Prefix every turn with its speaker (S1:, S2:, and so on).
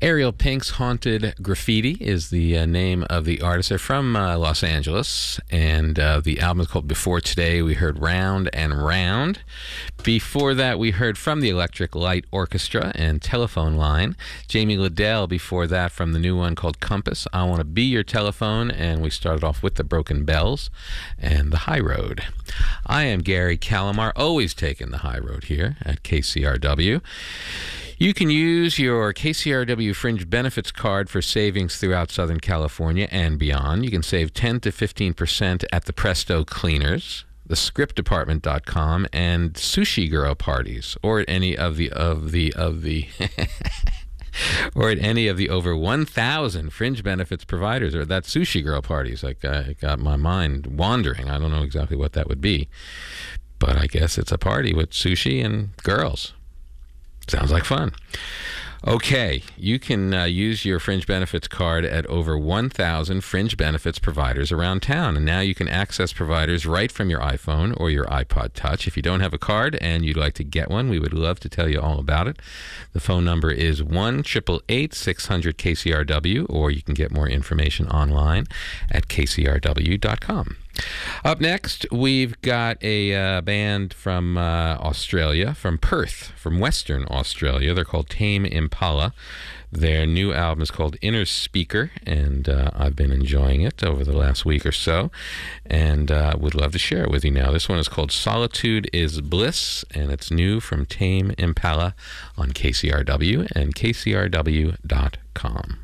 S1: Ariel Pink's Haunted Graffiti is the name of the artist. They're from Los Angeles, and the album is called Before Today. We heard Round and Round. Before that, we heard from the Electric Light Orchestra and Telephone Line. Jamie Liddell before that from the new one called Compass, I Want to Be Your Telephone, and we started off with the Broken Bells and the High Road. I am Gary Calamar, always taking the high road here at KCRW. You can use your KCRW Fringe Benefits card for savings throughout Southern California and beyond. You can save 10 to 15% at the Presto Cleaners, thescriptdepartment.com, and Sushi Girl parties, or at any of the or at any of the over 1,000 fringe benefits providers, or that Sushi Girl parties. Like, I got my mind wandering. I don't know exactly what that would be, but I guess it's a party with sushi and girls. Sounds like fun. Okay, you can use your Fringe Benefits card at over 1,000 Fringe Benefits providers around town. And now you can access providers right from your iPhone or your iPod Touch. If you don't have a card and you'd like to get one, we would love to tell you all about it. The phone number is 1-888-600-KCRW, or you can get more information online at kcrw.com. Up next, we've got a band from Australia, from Perth, from Western Australia. They're called Tame Impala. Their new album is called Inner Speaker, and I've been enjoying it over the last week or so, and would love to share it with you now. This one is called Solitude is Bliss, and it's new from Tame Impala on KCRW and kcrw.com.